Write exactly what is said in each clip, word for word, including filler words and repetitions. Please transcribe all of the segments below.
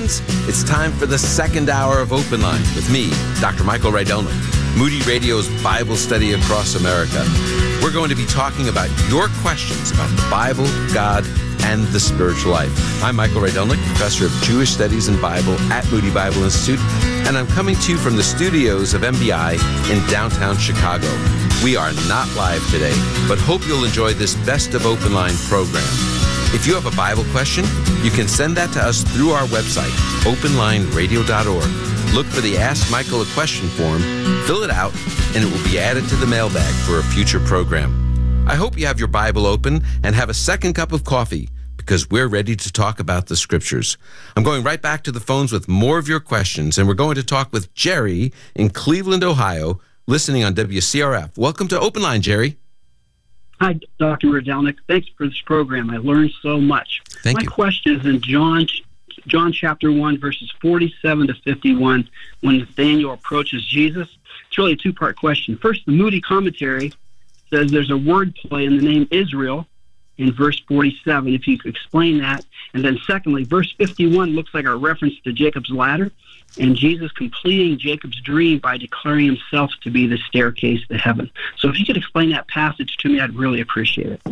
friends. It's time for the second hour of Open Line with me, Doctor Michael Rydelnik, Moody Radio's Bible study across America. We're going to be talking about your questions about the Bible, God, and the spiritual life. I'm Michael Rydelnik, professor of Jewish Studies and Bible at Moody Bible Institute, and I'm coming to you from the studios of M B I in downtown Chicago. We are not live today, but hope you'll enjoy this Best of Open Line program. If you have a Bible question, you can send that to us through our website, open line radio dot org. Look for the Ask Michael a Question form, fill it out, and it will be added to the mailbag for a future program. I hope you have your Bible open and have a second cup of coffee, because we're ready to talk about the Scriptures. I'm going right back to the phones with more of your questions, and we're going to talk with Jerry in Cleveland, Ohio, listening on W C R F. Welcome to Open Line, Jerry. Hi, Doctor Rydelnik. Thanks for this program. I learned so much. Thank My you. question is in John, John chapter one, verses forty-seven to fifty-one, when Nathanael approaches Jesus. It's really a two-part question. First, the Moody commentary says there's a word play in the name Israel in verse forty-seven, if you could explain that. And then secondly, verse fifty-one looks like a reference to Jacob's ladder and Jesus completing Jacob's dream by declaring himself to be the staircase to heaven. So if you could explain that passage to me, I'd really appreciate it.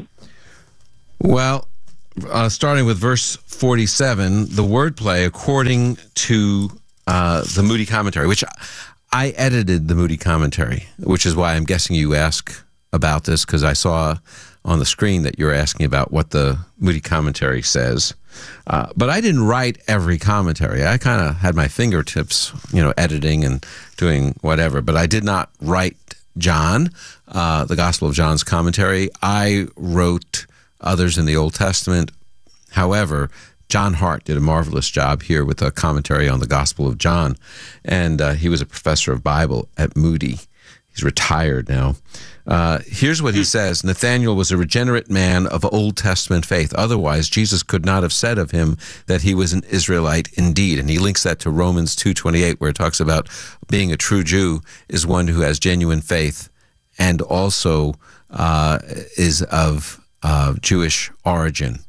Well, uh, starting with verse forty-seven, the wordplay, according to uh, the Moody commentary, which I edited the Moody commentary, which is why I'm guessing you ask about this, because I saw on the screen that you're asking about what the Moody commentary says. Uh, but I didn't write every commentary. I kind of had my fingertips, you know, editing and doing whatever, but I did not write John, uh, the Gospel of John's commentary. I wrote others in the Old Testament. However, John Hart did a marvelous job here with a commentary on the Gospel of John, and uh, he was a professor of Bible at Moody. He's retired now. Uh, here's what he says. Nathanael was a regenerate man of Old Testament faith. Otherwise, Jesus could not have said of him that he was an Israelite indeed. And he links that to Romans two twenty-eight, where it talks about being a true Jew is one who has genuine faith and also uh, is of uh, Jewish origin.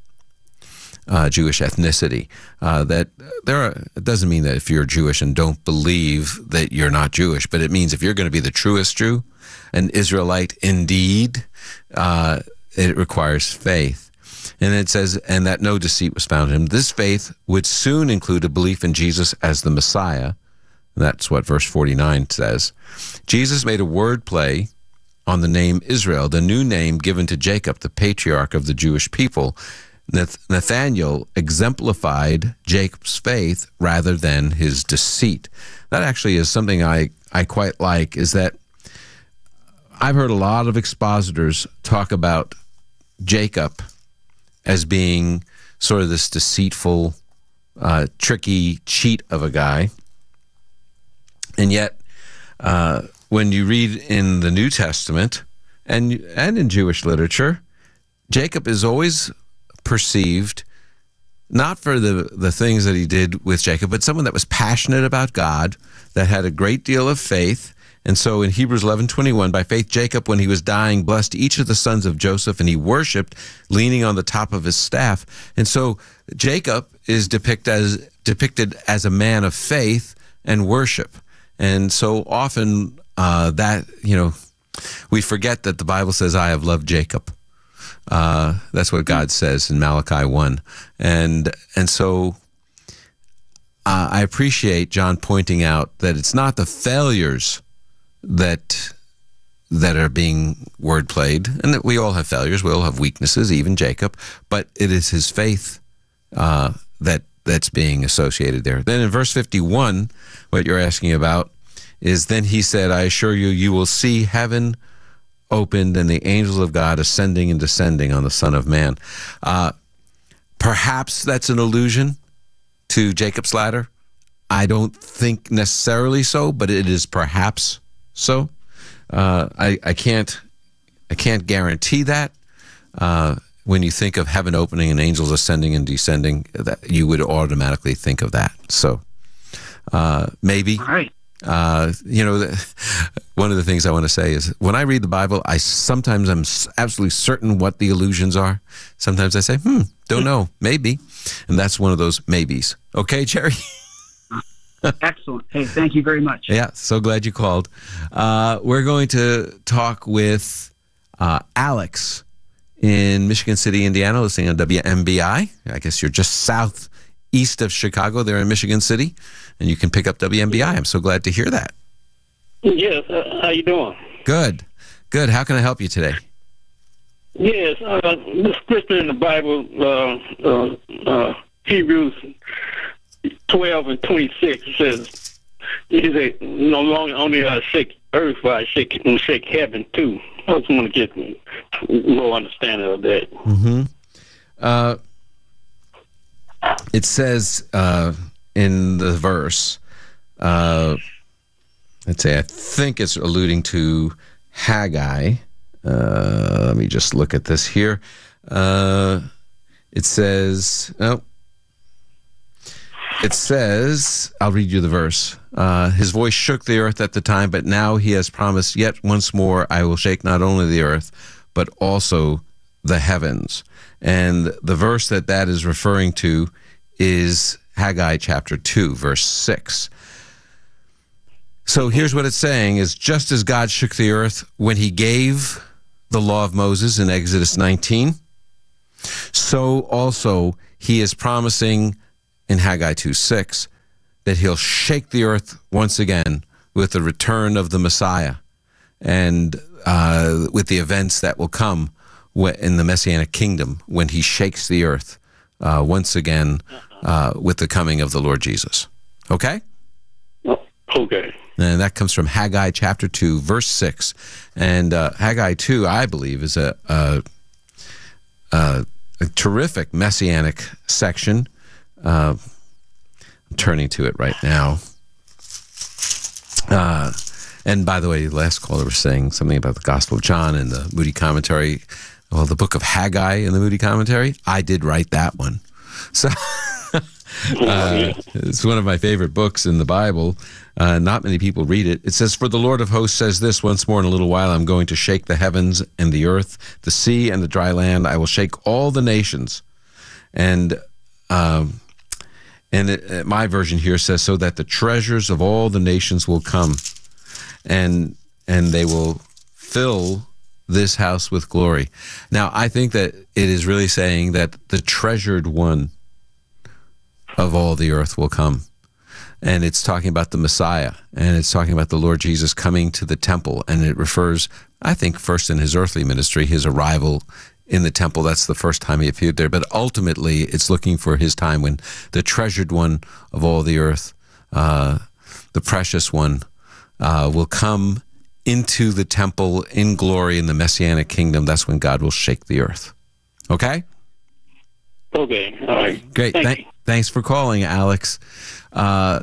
Uh, Jewish ethnicity. Uh, that there are, it doesn't mean that if you're Jewish and don't believe that you're not Jewish, but it means if you're going to be the truest Jew, an Israelite indeed, uh, it requires faith. And it says, and that no deceit was found in him. This faith would soon include a belief in Jesus as the Messiah. That's what verse forty-nine says. Jesus made a word play on the name Israel, the new name given to Jacob, the patriarch of the Jewish people. Nathanael exemplified Jacob's faith rather than his deceit. That actually is something I, I quite like, is that I've heard a lot of expositors talk about Jacob as being sort of this deceitful, uh, tricky cheat of a guy. And yet, uh, when you read in the New Testament and and in Jewish literature, Jacob is always perceived not for the, the things that he did with Jacob, but someone that was passionate about God, that had a great deal of faith. And so in Hebrews eleven twenty-one, by faith Jacob, when he was dying, blessed each of the sons of Joseph, and he worshipped, leaning on the top of his staff. And so Jacob is depicted as, depicted as a man of faith and worship. And so often uh, that, you know, we forget that the Bible says, I have loved Jacob. Uh, that's what God says in Malachi one. And and so uh, I appreciate John pointing out that it's not the failures that that are being word played, and that we all have failures, we all have weaknesses, even Jacob, but it is his faith uh, that that's being associated there. Then in verse fifty-one, what you're asking about is, then he said, I assure you, you will see heaven opened and the angels of God ascending and descending on the Son of Man. Uh, perhaps that's an allusion to Jacob's ladder. I don't think necessarily so, but it is perhaps so. Uh, I, I can't I can't guarantee that. Uh, when you think of heaven opening and angels ascending and descending, that you would automatically think of that. So uh, maybe. All right. Uh, you know, one of the things I want to say is when I read the Bible, I sometimes I'm absolutely certain what the allusions are. Sometimes I say, hmm, don't know, maybe. And that's one of those maybes. Okay, Jerry? Excellent. Hey, thank you very much. Yeah, so glad you called. Uh, we're going to talk with uh, Alex in Michigan City, Indiana, listening on W M B I. I guess you're just southeast of Chicago there in Michigan City, and you can pick up W M B I. I'm so glad to hear that. Yes, uh, how you doing? Good, good. How can I help you today? Yes, uh, the scripture in the Bible, uh, uh, uh, Hebrews twelve and twenty-six says, "Is it no longer only I shake earth, but I shake and shake heaven too." I just want to get more understanding of that. Mm-hmm. Uh, it says uh, in the verse, uh, let's say, I think it's alluding to Haggai. Uh, let me just look at this here. Uh, it says, oh, it says, I'll read you the verse. Uh, his voice shook the earth at the time, but now he has promised, yet once more I will shake not only the earth, but also the heavens. And the verse that that is referring to is Haggai chapter two, verse six. So here's what it's saying is, just as God shook the earth when he gave the law of Moses in Exodus nineteen, so also he is promising in Haggai two six that he'll shake the earth once again with the return of the Messiah and uh, with the events that will come in the Messianic kingdom when he shakes the earth uh, once again uh, with the coming of the Lord Jesus. Okay? Okay. And that comes from Haggai chapter two, verse six. And uh, Haggai two, I believe, is a, a, a, a terrific messianic section. Uh, I'm turning to it right now. Uh, and by the way, the last caller was saying something about the Gospel of John and the Moody Commentary. Well, the book of Haggai in the Moody Commentary, I did write that one. So uh, it's one of my favorite books in the Bible. Uh, not many people read it. It says, "For the Lord of hosts says this, once more in a little while I'm going to shake the heavens and the earth, the sea and the dry land. I will shake all the nations." And um, and it, my version here says, "So that the treasures of all the nations will come, and and they will fill this house with glory." Now, I think that it is really saying that the treasured one of all the earth will come. And it's talking about the Messiah, and it's talking about the Lord Jesus coming to the temple, and it refers, I think, first in his earthly ministry, his arrival in the temple. That's the first time he appeared there, but ultimately it's looking for his time when the treasured one of all the earth, uh, the precious one, uh, will come into the temple in glory in the Messianic kingdom. That's when God will shake the earth. Okay? Okay, all right. Great. Thank Th- you. Thanks for calling, Alex. Uh,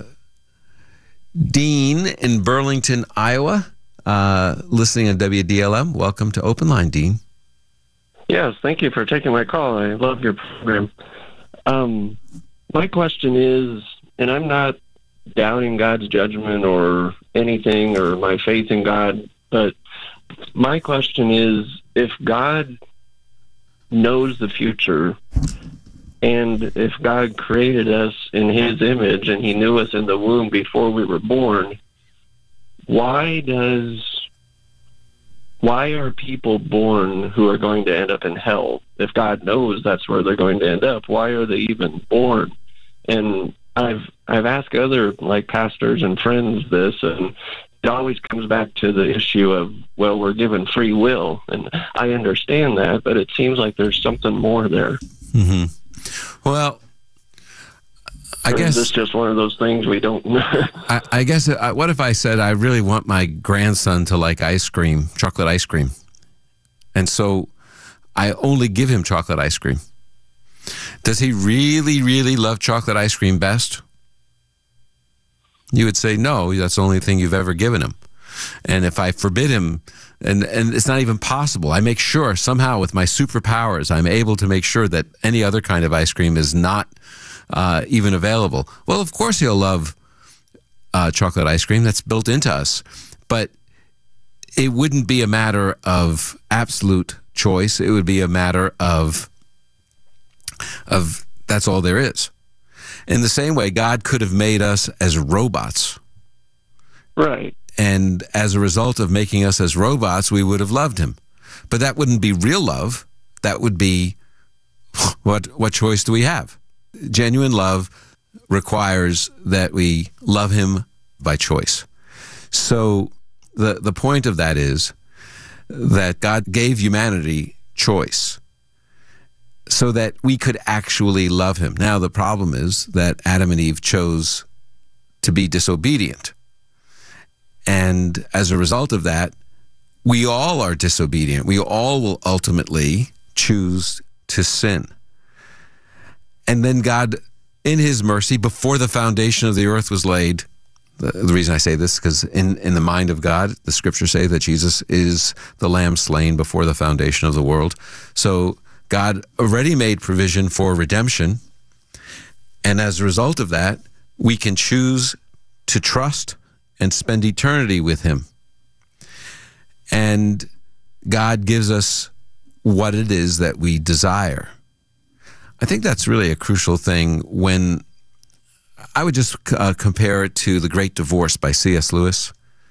Dean in Burlington, Iowa, uh, listening on W D L M. Welcome to Open Line, Dean. Yes, thank you for taking my call. I love your program. Um, my question is, and I'm not doubting God's judgment or anything or my faith in God, but my question is, if God knows the future, and if God created us in his image and he knew us in the womb before we were born, why does why are people born who are going to end up in hell? If God knows that's where they're going to end up, why are they even born? And I've I've asked other like pastors and friends this, and it always comes back to the issue of, well, we're given free will, and I understand that, but it seems like there's something more there. Mm-hmm. Well, I or guess is this just one of those things we don't know? I, I guess uh, what if I said I really want my grandson to like ice cream, chocolate ice cream, and so I only give him chocolate ice cream. Does he really, really love chocolate ice cream best? You would say no. That's the only thing you've ever given him. And if I forbid him, and, and it's not even possible, I make sure somehow with my superpowers, I'm able to make sure that any other kind of ice cream is not uh, even available. Well, of course he'll love uh, chocolate ice cream. That's built into us. But it wouldn't be a matter of absolute choice. It would be a matter of, of that's all there is. In the same way, God could have made us as robots. Right. And as a result of making us as robots, we would have loved him. But that wouldn't be real love. That would be, what what choice do we have? Genuine love requires that we love him by choice. So the, the point of that is that God gave humanity choice so that we could actually love him. Now, the problem is that Adam and Eve chose to be disobedient. And as a result of that, we all are disobedient. We all will ultimately choose to sin. And then God, in his mercy, before the foundation of the earth was laid, the, the reason I say this is because in, in the mind of God, the scriptures say that Jesus is the lamb slain before the foundation of the world. So God already made provision for redemption. And as a result of that, we can choose to trust and spend eternity with him. And God gives us what it is that we desire. I think that's really a crucial thing when I would just uh, compare it to The Great Divorce by C S Lewis.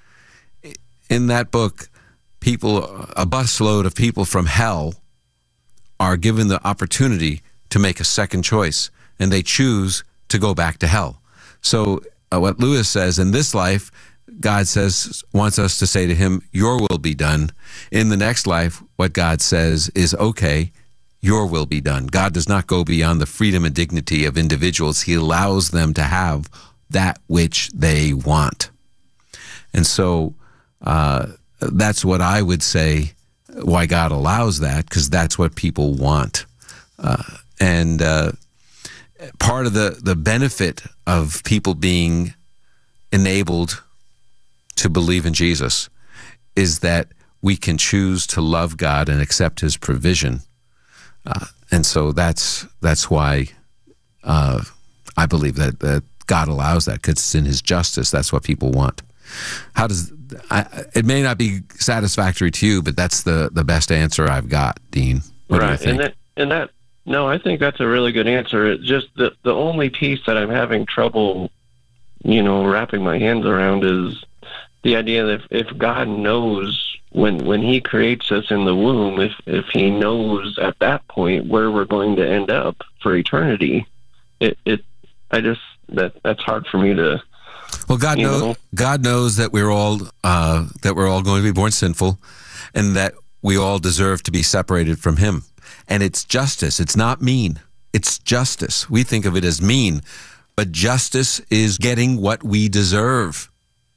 In that book, people, a busload of people from hell are given the opportunity to make a second choice, and they choose to go back to hell. So uh, what Lewis says, in this life, God says, wants us to say to him, your will be done. In the next life, what God says is, okay, your will be done. God does not go beyond the freedom and dignity of individuals. He allows them to have that which they want. And so uh, that's what I would say, why God allows that, because that's what people want. Uh, and uh, part of the, the benefit of people being enabled to believe in Jesus is that we can choose to love God and accept his provision. Uh, and so that's that's why uh, I believe that, that God allows that, because it's in his justice. That's what people want. How does I, it may not be satisfactory to you, but that's the, the best answer I've got, Dean. What right. do you think? And that, and that, no, I think that's a really good answer. It's just the, the only piece that I'm having trouble, you know, wrapping my hands around is the idea that if, if God knows when when he creates us in the womb, if, if he knows at that point where we're going to end up for eternity, it, it I just, that that's hard for me to, Well, God knows. Know. God knows that we're all uh, that we're all going to be born sinful, and that we all deserve to be separated from him. And it's justice. It's not mean. It's justice. We think of it as mean, but justice is getting what we deserve.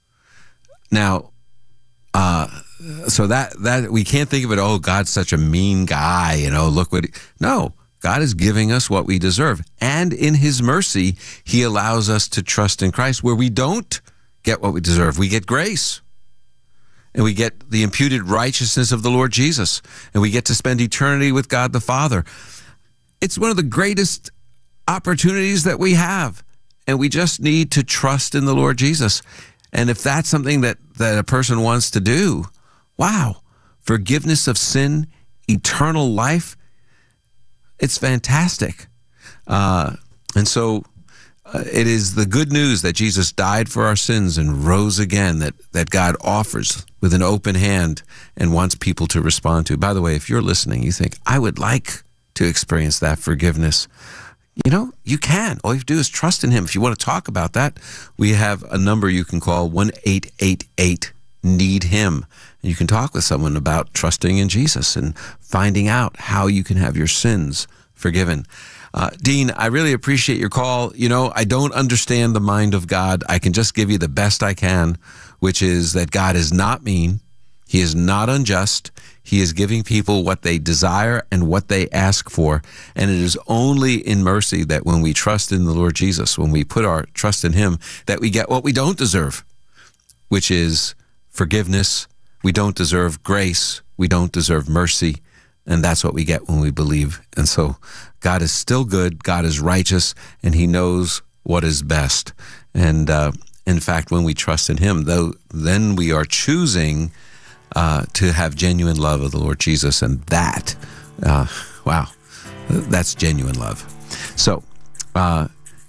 Now, uh, so that that we can't think of it. Oh, God's such a mean guy. You know, look what. He, no. God is giving us what we deserve. And in his mercy, he allows us to trust in Christ where we don't get what we deserve. We get grace. And we get the imputed righteousness of the Lord Jesus. And we get to spend eternity with God the Father. It's one of the greatest opportunities that we have. And we just need to trust in the Lord Jesus. And if that's something that, that a person wants to do, wow, forgiveness of sin, eternal life, it's fantastic. Uh, and so uh, it is the good news that Jesus died for our sins and rose again that, that God offers with an open hand and wants people to respond to. By the way, if you're listening, you think, I would like to experience that forgiveness. You know, you can. All you have to do is trust in him. If you want to talk about that, we have a number you can call, one eight eight eight need him. You can talk with someone about trusting in Jesus and finding out how you can have your sins forgiven. Uh, Dean, I really appreciate your call. You know, I don't understand the mind of God. I can just give you the best I can, which is that God is not mean. He is not unjust. He is giving people what they desire and what they ask for. And it is only in mercy that when we trust in the Lord Jesus, when we put our trust in him, that we get what we don't deserve, which is forgiveness. We don't deserve grace. We don't deserve mercy. And that's what we get when we believe. And so God is still good. God is righteous, and he knows what is best. And uh, in fact, when we trust in him, though, then we are choosing uh, to have genuine love of the Lord Jesus. And that, uh, wow, that's genuine love. So uh,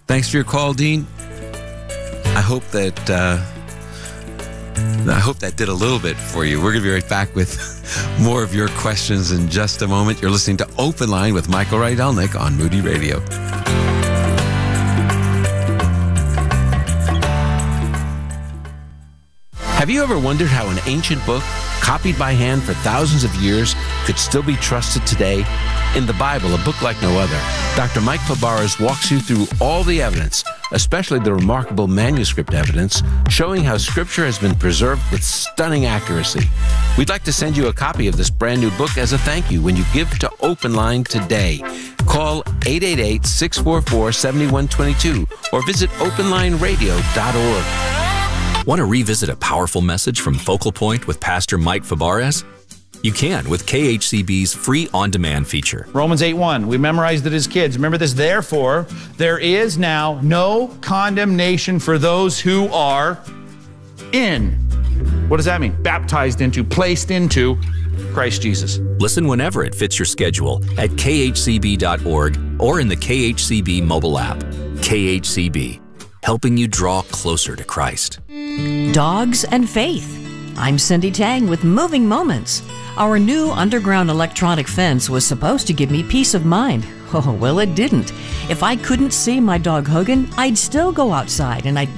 Thanks for your call, Dean. I hope that uh, I hope that did a little bit for you. We're going to be right back with more of your questions in just a moment. You're listening to Open Line with Michael Rydelnik on Moody Radio. Have you ever wondered how an ancient book, copied by hand for thousands of years, could still be trusted today? In the Bible, a book like no other, Doctor Mike Fabarez walks you through all the evidence, especially the remarkable manuscript evidence, showing how Scripture has been preserved with stunning accuracy. We'd like to send you a copy of this brand new book as a thank you when you give to Open Line today. Call eight eight eight, six four four, seven one two two or visit open line radio dot org. Want to revisit a powerful message from Focal Point with Pastor Mike Fabarez? You can with K H C B's free on-demand feature. Romans eight one, we memorized it as kids. Remember this, therefore, there is now no condemnation for those who are in. What does that mean? Baptized into, placed into Christ Jesus. Listen whenever it fits your schedule at K H C B dot org or in the K H C B mobile app. K H C B, helping you draw closer to Christ. Dogs and Faith. I'm Cindy Tang with Moving Moments. Our new underground electronic fence was supposed to give me peace of mind. Oh, well, it didn't. If I couldn't see my dog Hogan, I'd still go outside and I'd